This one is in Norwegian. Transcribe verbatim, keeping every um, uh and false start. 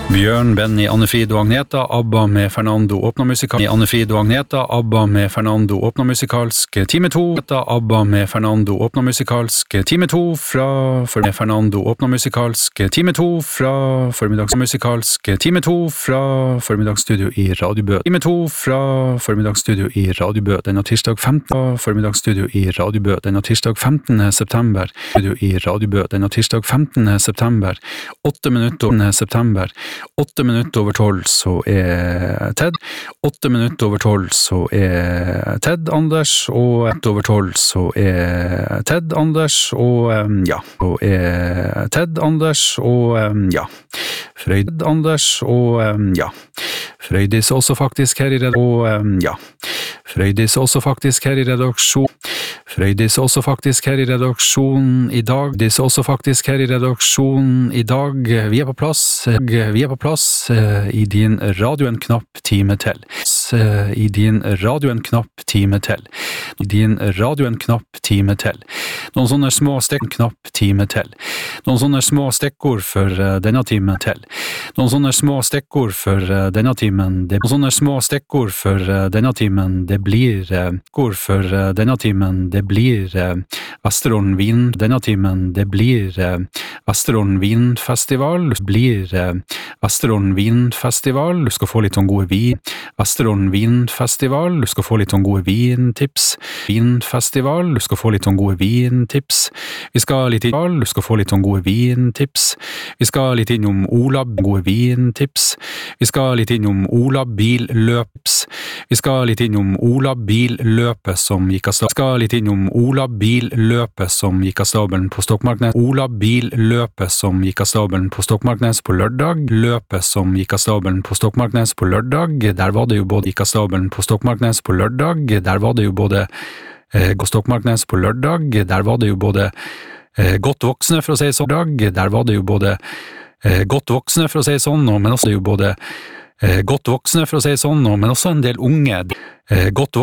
Bjørn, Benny, Anne-Frid og Agneta, ABBA med Fernando åpner musikalsk. Anne-Frid og Agneta, ABBA med Fernando åpner musikalsk. Time to, ABBA med Fernando åpner musikalsk. Time to fra for med Fernando åpner musikalsk. Time to fra formiddagsmusikalsk. Time to fra formiddagsstudio i Radiobø. Time to fra formiddagsstudio i Radiobø. Denne tirsdag femtende formiddagsstudio i Radiobø. Denne tirsdag femtende september. Studio i Radiobø. Denne tirsdag femtende september. åtte minutter september. Åtte minutter over tolv så er Ted. Åtte minutter over tolv så er Ted Anders, og ett over tolv så er Ted Anders, og um, ja, så er Ted Anders, og um, ja, Frøyd Anders, og um, ja, Frøydis også faktisk her i redaksjon, og um, ja, Frøydis også faktisk her i redaksjon. Frøydis også faktisk her i redaksjonen i dag. Frøydis også faktisk her i redaksjonen i dag. Vi er på plass. Vi er på plass i din radio en knapp time til. I din radio en knapp time til. I din radio en knapp time til. Noen sånne små stekk knapp time til. Noen sånne små stikkord for denne timen til. Noen sånne små stikkord for denne timen. Det, noen sånne små stikkord for denne timen. Det blir ord for denne timen. Det blir Vesterålen Vin denne timen. Det blir Vesterålen Vinfestival. Det blir Vesterålen Vinfestival. Du skal få litt om gode vin. Vesterålen Vinfestival. Du skal få litt om gode vintips. Vinfestival. Du skal få litt om gode vintips. Vi skal litt inn, du skal få litt om gode vintips. Vi skal litt innom Olab gode vintips. Vi skal litt innom Olab billøps. Vi skal litt innom Olab billøpet som gikk av stabelen. Vi skal litt innom Olab billøpet som gikk av stabelen på Stokmarknes. Olab billøpet som gikk av stabelen på Stokmarknes på lørdag. Løpet som gikk av stabelen på Stokmarknes på lørdag. Der var det jo både gikk av stabelen på Stokmarknes på lørdag. Der var det jo både eh, Stokmarknes på lørdag. Der var det jo både eh, godt voksne for å si sånn dag. Der var det jo både eh, godt voksne for å si sånn, men også jo både eh, godt voksne for å si sånn, men også en del unge. Eh, godt voksne